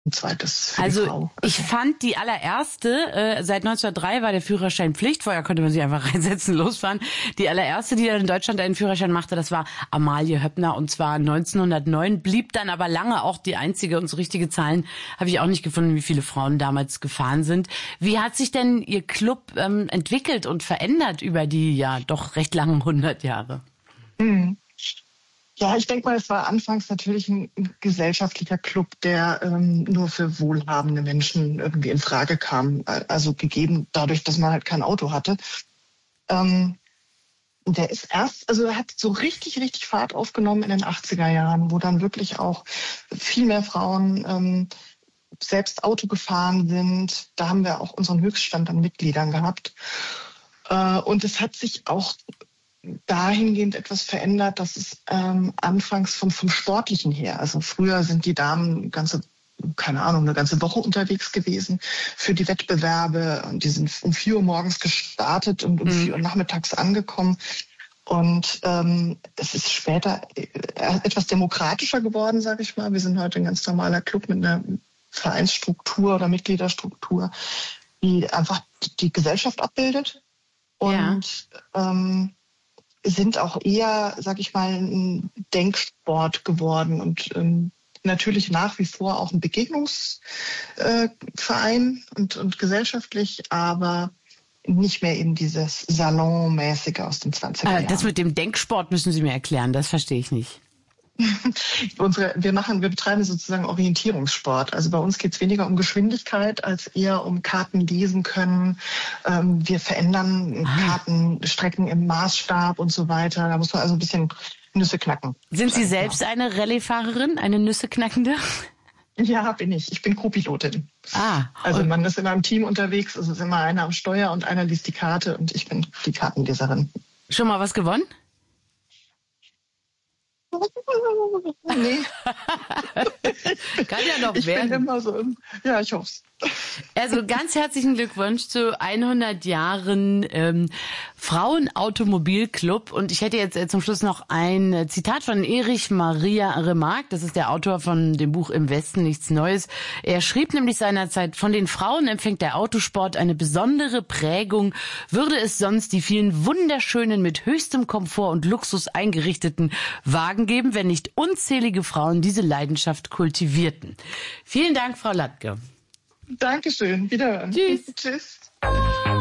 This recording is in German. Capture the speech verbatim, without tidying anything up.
ein zweites für also die Frau. Ich fand die allererste, äh, seit neunzehnhundertdrei war der Führerschein Pflicht, vorher konnte man sich einfach reinsetzen, losfahren. Die allererste, die dann in Deutschland einen Führerschein machte, das war Amalie Höppner, und zwar neunzehnhundertneun, blieb dann aber lange auch die einzige, und so richtige Zahlen habe ich auch nicht gefunden, wie viele Frauen damals gefahren sind. Wie hat sich denn Ihr Club ähm, entwickelt und verändert über die ja doch recht langen hundert Jahre? Mhm. Ja, ich denke mal, es war anfangs natürlich ein gesellschaftlicher Club, der ähm, nur für wohlhabende Menschen irgendwie in Frage kam. Also gegeben dadurch, dass man halt kein Auto hatte. Ähm, der ist erst, also er hat so richtig, richtig Fahrt aufgenommen in den achtziger Jahren, wo dann wirklich auch viel mehr Frauen ähm, selbst Auto gefahren sind. Da haben wir auch unseren Höchststand an Mitgliedern gehabt. Äh, und es hat sich auch dahingehend etwas verändert, dass es ähm, anfangs vom, vom Sportlichen her, also früher sind die Damen ganze, keine Ahnung, eine ganze Woche unterwegs gewesen für die Wettbewerbe, und die sind um vier Uhr morgens gestartet und um mhm. vier Uhr nachmittags angekommen. Und ähm, es ist später etwas demokratischer geworden, sage ich mal. Wir sind heute ein ganz normaler Club mit einer Vereinsstruktur oder Mitgliederstruktur, die einfach die Gesellschaft abbildet. Und ja. ähm, sind auch eher, sag ich mal, ein Denksport geworden und ähm, natürlich nach wie vor auch ein Begegnungsverein äh, und, und gesellschaftlich, aber nicht mehr eben dieses Salonmäßige aus den zwanziger Jahren. Das mit dem Denksport müssen Sie mir erklären, das verstehe ich nicht. Unsere, wir machen, wir betreiben sozusagen Orientierungssport. Also bei uns geht es weniger um Geschwindigkeit als eher um Karten lesen können. Ähm, wir verändern ah. Kartenstrecken im Maßstab und so weiter. Da muss man also ein bisschen Nüsse knacken. Sind Sie selbst eine Rallye-Fahrerin, eine Nüsse-Knackende? Ja, bin ich. Ich bin Co-Pilotin. Ah. Also man ist in einem Team unterwegs. Es ist immer einer am Steuer und einer liest die Karte, und ich bin die Kartenleserin. Schon mal was gewonnen? Nee. Kann ja noch ich werden. Bin immer so, ja, ich hoff's. Also ganz herzlichen Glückwunsch zu hundert Jahren ähm, Frauenautomobilclub. Und ich hätte jetzt äh, zum Schluss noch ein Zitat von Erich Maria Remarque. Das ist der Autor von dem Buch Im Westen nichts Neues. Er schrieb nämlich seinerzeit: Von den Frauen empfängt der Autosport eine besondere Prägung. Würde es sonst die vielen wunderschönen, mit höchstem Komfort und Luxus eingerichteten Wagen geben, wenn nicht unzählige Frauen diese Leidenschaft kultivierten. Vielen Dank, Frau Latke. Dankeschön. Wiederhören. Tschüss. Tschüss.